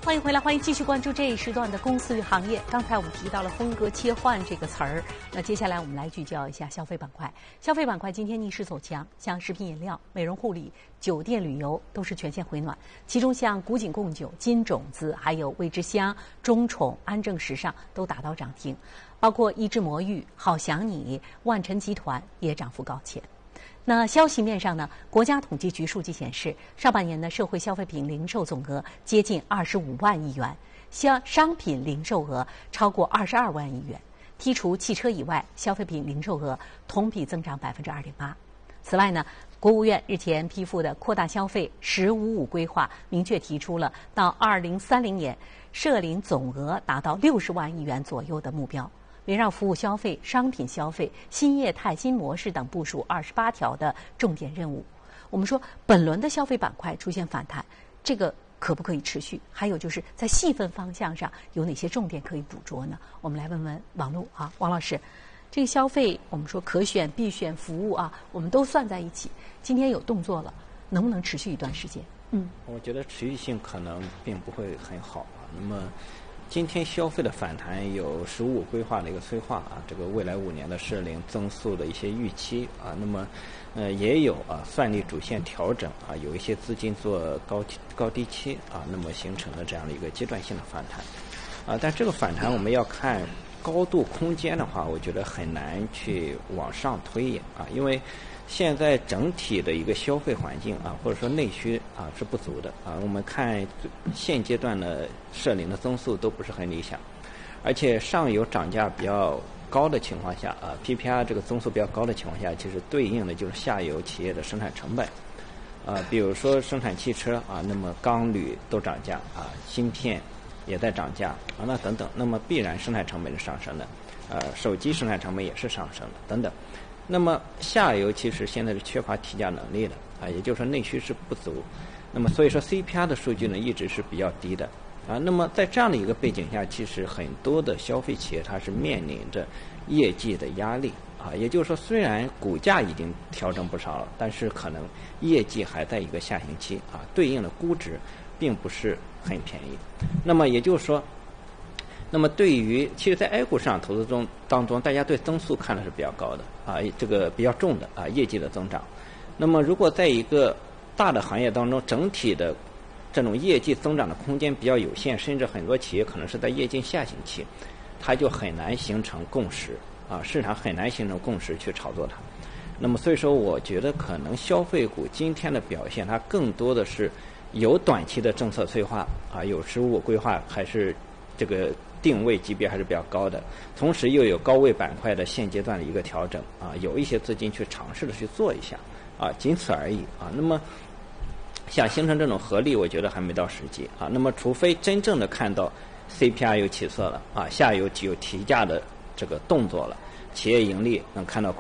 欢迎回来，欢迎继续关注这一时段的公司与行业。刚才我们提到了风格切换这个词儿，那接下来我们来聚焦一下消费板块。消费板块今天逆势走强，像食品饮料、美容护理、酒店旅游都是全线回暖。其中像古井贡酒、金种子、还有味之香、中宠、安正时尚都达到涨停，包括一枝魔芋、好想你、万晨集团也涨幅高前。那消息面上呢，国家统计局数据显示，上半年的社会消费品零售总额接近25万亿元，商品零售额超过22万亿元。剔除汽车以外，消费品零售额同比增长2.8%。此外呢，国务院日前批复的扩大消费“十五五”规划明确提出了到2030年涉零总额达到60万亿元左右的目标。围绕服务消费、商品消费、新业态、新模式等部署28条的重点任务。我们说，本轮的消费板块出现反弹，这个可不可以持续？还有就是在细分方向上有哪些重点可以捕捉呢？我们来问问王璐啊，王老师，这个消费我们说可选、必选服务啊，我们都算在一起，今天有动作了，能不能持续一段时间？ 我觉得持续性可能并不会很好啊。那么今天消费的反弹有“十五五”规划的一个催化啊，这个未来5年的涉零增速的一些预期啊，那么也有算力主线调整啊，有一些资金做高低期啊，那么形成了这样的一个阶段性的反弹啊。但这个反弹我们要看高度空间的话，我觉得很难去往上推演啊，因为现在整体的一个消费环境啊，或者说内需啊是不足的啊。我们看现阶段的涉零的增速都不是很理想，而且上游涨价比较高的情况下啊 ，PPR 这个增速比较高的情况下，其实对应的就是下游企业的生产成本啊，比如说生产汽车啊，那么钢铝都涨价啊，芯片也在涨价啊，那等等，那么必然生产成本是上升的，手机生产成本也是上升的等等。那么下游其实现在是缺乏提价能力的啊，也就是说内需是不足。那么所以说 CPR 的数据呢一直是比较低的啊。那么在这样的一个背景下，其实很多的消费企业它是面临着业绩的压力啊。也就是说，虽然股价已经调整不少了，但是可能业绩还在一个下行期啊，对应的估值并不是很便宜。那么也就是说，那么对于其实在 A 股市场投资当中，大家对增速看的是比较高的啊，这个比较重的啊，业绩的增长。那么如果在一个大的行业当中，整体的这种业绩增长的空间比较有限，甚至很多企业可能是在业绩下行期，它就很难形成共识啊，市场很难形成共识去炒作它。那么所以说，我觉得可能消费股今天的表现，它更多的是有短期的政策催化啊，有实物规划，还是这个定位级别还是比较高的，同时又有高位板块的现阶段的一个调整啊，有一些资金去尝试的去做一下啊，仅此而已啊。那么想形成这种合力，我觉得还没到时机啊。那么除非真正的看到 CPR 有起色了啊，下游有提价的这个动作了，企业盈利能看到